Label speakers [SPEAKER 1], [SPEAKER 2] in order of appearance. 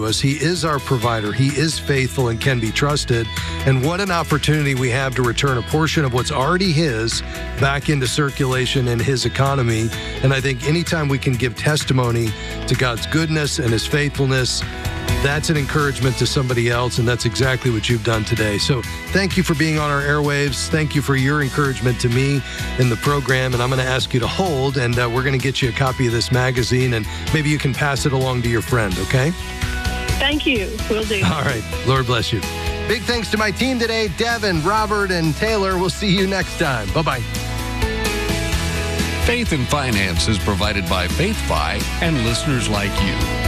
[SPEAKER 1] to us. He is our provider. He is faithful and can be trusted. And what an opportunity we have to return a portion of what's already his back into circulation in his economy. And I think anytime we can give testimony to God's goodness and his faithfulness, that's an encouragement to somebody else, and that's exactly what you've done today. So thank you for being on our airwaves. Thank you for your encouragement to me in the program, and I'm going to ask you to hold, and we're going to get you a copy of this magazine, and maybe you can pass it along to your friend, okay?
[SPEAKER 2] Thank you. Will do.
[SPEAKER 1] All right. Lord bless you. Big thanks to my team today, Devin, Robert, and Taylor. We'll see you next time. Bye-bye.
[SPEAKER 3] Faith and Finance is provided by FaithFi and listeners like you.